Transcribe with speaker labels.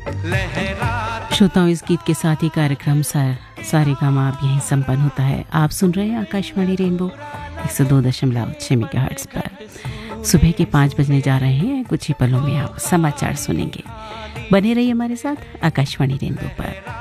Speaker 1: श्रोताओं, इस गीत के साथ ही कार्यक्रम सारेगामा अब यहीं संपन्न होता है। आप सुन रहे हैं आकाशवाणी रेनबो 102.6 मेगाहर्ट्ज पर। सुबह के 5 बजने जा रहे हैं। कुछ ही पलों में आप समाचार सुनेंगे। बने रहिए हमारे साथ आकाशवाणी रेनबो पर।